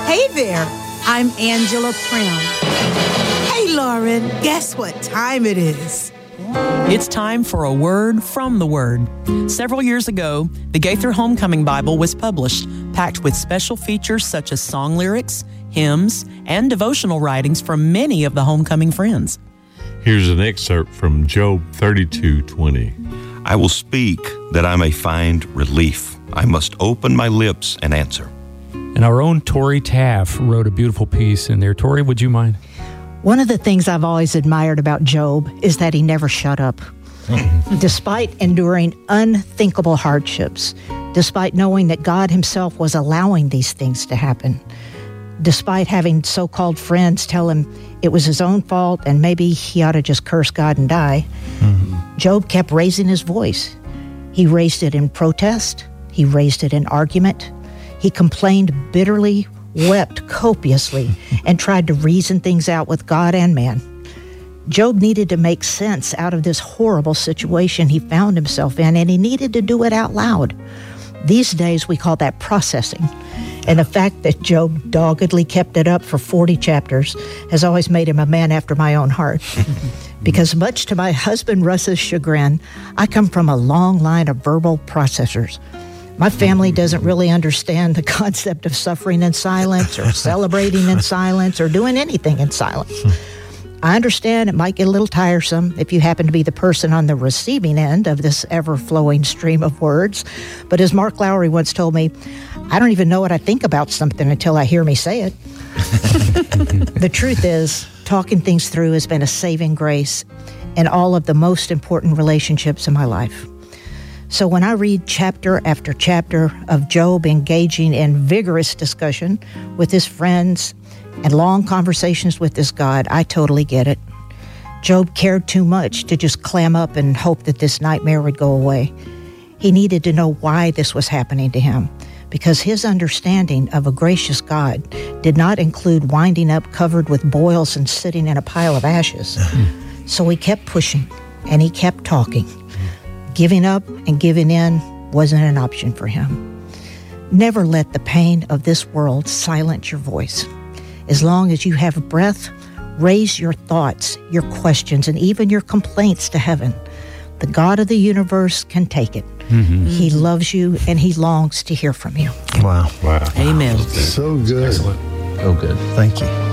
Hey there, I'm Angela Prim. Hey, Lauren, guess what time it is? It's time for a word from the Word. Several years ago, the Gaither Homecoming Bible was published, packed with special features such as song lyrics, hymns, and devotional writings from many of the homecoming friends. Here's an excerpt from Job 32:20. I will speak that I may find relief. I must open my lips and answer. And our own Tori Taff wrote a beautiful piece in there. Tori, would you mind? One of the things I've always admired about Job is that he never shut up. Despite enduring unthinkable hardships, despite knowing that God himself was allowing these things to happen, despite having so-called friends tell him it was his own fault and maybe he ought to just curse God and die, Job kept raising his voice. He raised it in protest. He raised it in argument. He complained bitterly, wept copiously, and tried to reason things out with God and man. Job needed to make sense out of this horrible situation he found himself in, and he needed to do it out loud. These days, we call that processing. And the fact that Job doggedly kept it up for 40 chapters has always made him a man after my own heart. Because much to my husband Russ's chagrin, I come from a long line of verbal processors. My family doesn't really understand the concept of suffering in silence or celebrating in silence or doing anything in silence. I understand it might get a little tiresome if you happen to be the person on the receiving end of this ever-flowing stream of words. But as Mark Lowry once told me, I don't even know what I think about something until I hear me say it. The truth is, talking things through has been a saving grace in all of the most important relationships in my life. So when I read chapter after chapter of Job engaging in vigorous discussion with his friends and long conversations with this God, I totally get it. Job cared too much to just clam up and hope that this nightmare would go away. He needed to know why this was happening to him, because his understanding of a gracious God did not include winding up covered with boils and sitting in a pile of ashes. So he kept pushing, and he kept talking. Giving up and giving in wasn't an option for him. Never let the pain of this world silence your voice. As long as you have breath, raise your thoughts, your questions, and even your complaints to heaven. The God of the universe can take it. He loves you, and he longs to hear from you. Wow. Amen. So good. Excellent. So good. Thank you.